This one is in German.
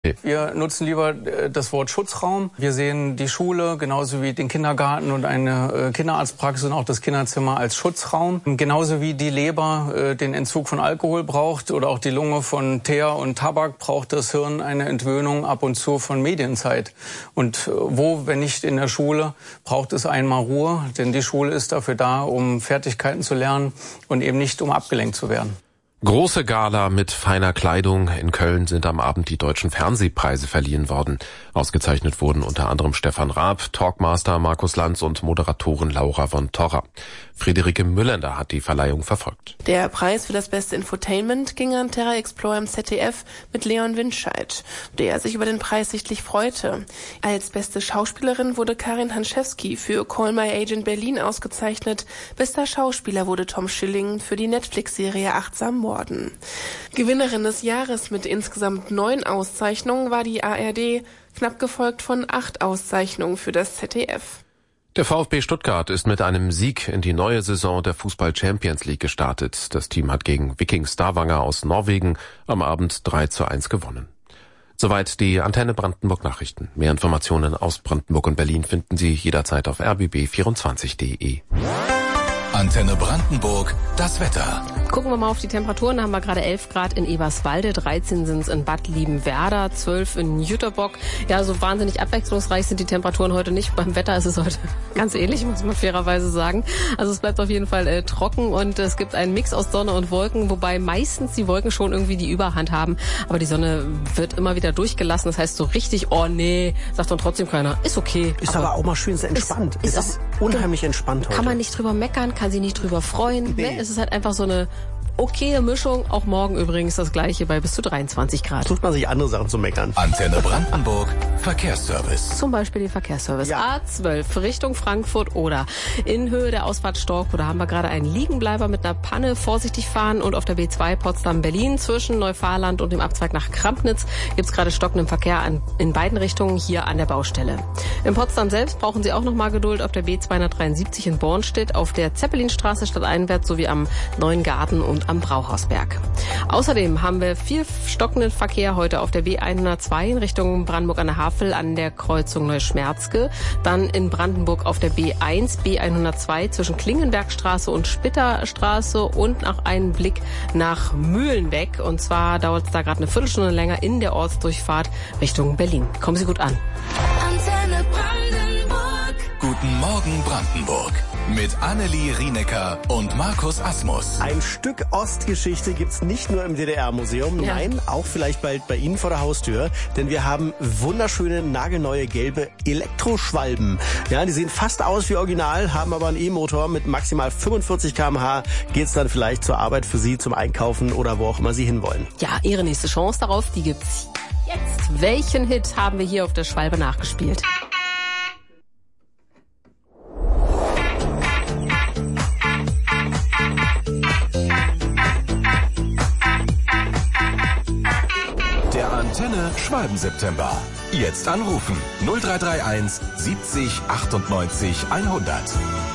Wir nutzen lieber das Wort Schutzraum. Wir sehen die Schule genauso wie den Kindergarten und eine Kinderarztpraxis und auch das Kinderzimmer als Schutzraum. Genauso wie die Leber den Entzug von Alkohol braucht oder auch die Lunge von Teer und Tabak, braucht das Hirn eine Entwöhnung ab und zu von Medienzeit. Und wo, wenn nicht in der Schule, braucht es einmal Ruhe, denn die Schule ist dafür da, um Fertigkeiten zu lernen und eben nicht, um abgelenkt zu werden. Große Gala mit feiner Kleidung. In Köln sind am Abend die deutschen Fernsehpreise verliehen worden. Ausgezeichnet wurden unter anderem Stefan Raab, Talkmaster Markus Lanz und Moderatorin Laura von Torra. Friederike Müllender hat die Verleihung verfolgt. Der Preis für das beste Infotainment ging an Terra Explorer im ZDF mit Leon Winscheid, der sich über den Preis sichtlich freute. Als beste Schauspielerin wurde Karin Hanschewski für Call My Agent Berlin ausgezeichnet. Bester Schauspieler wurde Tom Schilling für die Netflix-Serie Achtsam Morden. Gewinnerin des Jahres mit insgesamt 9 Auszeichnungen war die ARD, knapp gefolgt von 8 Auszeichnungen für das ZDF. Der VfB Stuttgart ist mit einem Sieg in die neue Saison der Fußball-Champions League gestartet. Das Team hat gegen Viking Stavanger aus Norwegen am Abend 3:1 gewonnen. Soweit die Antenne Brandenburg Nachrichten. Mehr Informationen aus Brandenburg und Berlin finden Sie jederzeit auf rbb24.de. Antenne Brandenburg, das Wetter. Gucken wir mal auf die Temperaturen. Da haben wir gerade 11 Grad in Eberswalde, 13 sind es in Bad Liebenwerda, 12 in Jüterbock. Ja, so wahnsinnig abwechslungsreich sind die Temperaturen heute nicht. Beim Wetter ist es heute ganz ähnlich, muss man fairerweise sagen. Also es bleibt auf jeden Fall trocken und es gibt einen Mix aus Sonne und Wolken, wobei meistens die Wolken schon irgendwie die Überhand haben. Aber die Sonne wird immer wieder durchgelassen. Das heißt so richtig, oh nee, sagt dann trotzdem keiner. Ist okay. Ist aber auch mal schön entspannt. Es ist unheimlich entspannt heute. Kann man nicht drüber meckern, kann sich nicht drüber freuen. Nee. Ne? Es ist halt einfach so eine okaye Mischung. Auch morgen übrigens das gleiche bei bis zu 23 Grad. Sucht man sich andere Sachen zu meckern. Antenne Brandenburg, Verkehrsservice. Zum Beispiel den Verkehrsservice. Ja. A12 Richtung Frankfurt oder in Höhe der Ausfahrt Stork. Da haben wir gerade einen Liegenbleiber mit einer Panne. Vorsichtig fahren. Und auf der B2 Potsdam-Berlin zwischen Neufahrland und dem Abzweig nach Krampnitz gibt es gerade stockenden Verkehr in beiden Richtungen hier an der Baustelle. In Potsdam selbst brauchen Sie auch noch mal Geduld auf der B273 in Bornstedt, auf der Zeppelinstraße stadteinwärts sowie am Neuen Garten und am Brauhausberg. Außerdem haben wir viel stockenden Verkehr heute auf der B102 in Richtung Brandenburg an der Havel an der Kreuzung Neuschmerzke. Dann in Brandenburg auf der B1, B102 zwischen Klingenbergstraße und Spitterstraße und nach einem Blick nach Mühlenbeck. Und zwar dauert es da gerade eine Viertelstunde länger in der Ortsdurchfahrt Richtung Berlin. Kommen Sie gut an. Antenne Brandenburg. Guten Morgen Brandenburg. Mit Annelie Rienecker und Markus Asmus. Ein Stück Ostgeschichte gibt's nicht nur im DDR-Museum, Ja. nein, auch vielleicht bald bei Ihnen vor der Haustür, denn wir haben wunderschöne, nagelneue, gelbe Elektroschwalben. Ja, die sehen fast aus wie original, haben aber einen E-Motor mit maximal 45 km/h. Geht's dann vielleicht zur Arbeit für Sie, zum Einkaufen oder wo auch immer Sie hinwollen. Ja, Ihre nächste Chance darauf, die gibt's jetzt. Welchen Hit haben wir hier auf der Schwalbe nachgespielt? Der Antenne Schwalben-September. Jetzt anrufen 0331 70 98 100.